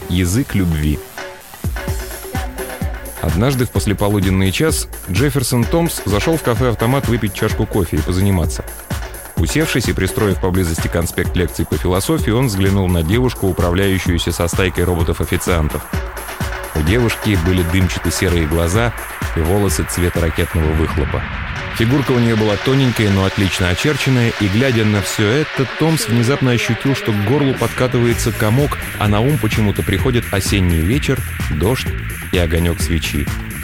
Язык любви. Однажды в послеполуденный час Джефферсон Томс зашел в кафе-автомат выпить чашку кофе и позаниматься. Усевшись и пристроив поблизости конспект лекций по философии, он взглянул на девушку, управляющуюся со стайкой роботов-официантов. У девушки были дымчато-серые глаза и волосы цвета ракетного выхлопа. Фигурка у нее была тоненькая, но отлично очерченная, и, глядя на все это, Томс внезапно ощутил, что к горлу подкатывается комок, а на ум почему-то приходит осенний вечер, дождь и огонек свечи.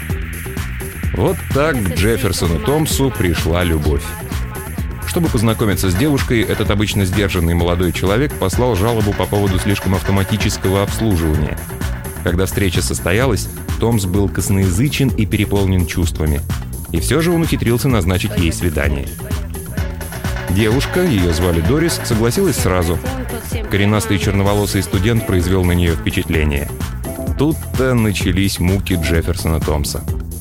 Вот так к Джефферсону Томсу пришла любовь. Чтобы познакомиться с девушкой, этот обычно сдержанный молодой человек послал жалобу по поводу слишком автоматического обслуживания. Когда встреча состоялась, Томс был косноязычен и переполнен чувствами. И все же он ухитрился назначить ей свидание. Девушка, ее звали Дорис, согласилась сразу. Коренастый черноволосый студент произвел на нее впечатление. Тут-то начались муки Джефферсона Томса.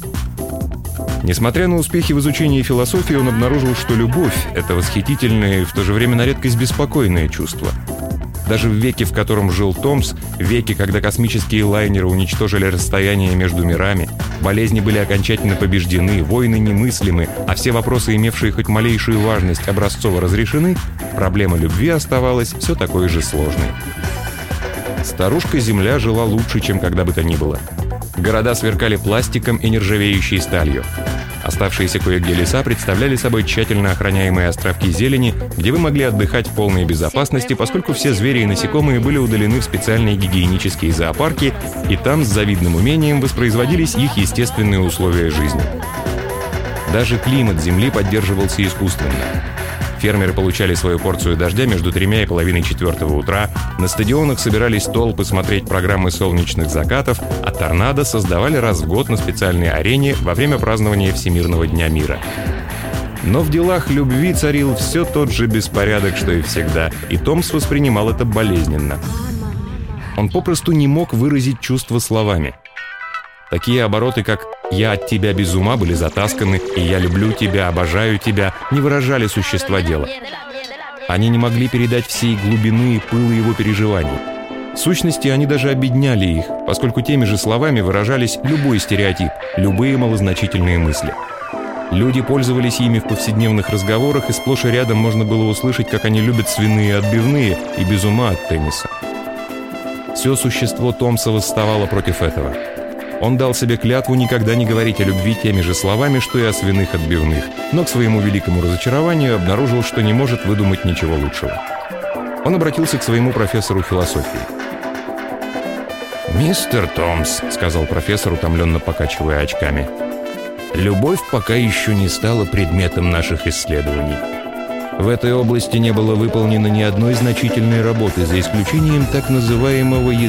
Несмотря на успехи в изучении философии, он обнаружил, что любовь — это восхитительное и в то же время на редкость беспокойное чувство. Даже в веке, в котором жил Томс, в веке, когда космические лайнеры уничтожили расстояние между мирами, болезни были окончательно побеждены, войны немыслимы, а все вопросы, имевшие хоть малейшую важность, образцово разрешены, проблема любви оставалась все такой же сложной. Старушка Земля жила лучше, чем когда бы то ни было. Города сверкали пластиком и нержавеющей сталью. Оставшиеся кое-где леса представляли собой тщательно охраняемые островки зелени, где вы могли отдыхать в полной безопасности, поскольку все звери и насекомые были удалены в специальные гигиенические зоопарки, и там с завидным умением воспроизводились их естественные условия жизни. Даже климат Земли поддерживался искусственно. Фермеры получали свою порцию дождя между 3 и половиной 4 утра, на стадионах собирались толпы смотреть программы солнечных закатов, а торнадо создавали раз в год на специальной арене во время празднования Всемирного дня мира. Но в делах любви царил все тот же беспорядок, что и всегда, и Томс воспринимал это болезненно. Он попросту не мог выразить чувства словами. Такие обороты, как «я от тебя без ума» были затасканы, и «я люблю тебя, обожаю тебя» не выражали существа дела. Они не могли передать всей глубины и пыла его переживаний. В сущности, они даже обедняли их, поскольку теми же словами выражались любой стереотип, любые малозначительные мысли. Люди пользовались ими в повседневных разговорах, и сплошь и рядом можно было услышать, как они любят свиные отбивные и без ума от тенниса. Все существо Томса восставало против этого. Он дал себе клятву никогда не говорить о любви теми же словами, что и о свиных отбивных, но к своему великому разочарованию обнаружил, что не может выдумать ничего лучшего. Он обратился к своему профессору философии. «Мистер Томс», — сказал профессор, утомленно покачивая очками, — «любовь пока еще не стала предметом наших исследований. В этой области не было выполнено ни одной значительной работы, за исключением так называемого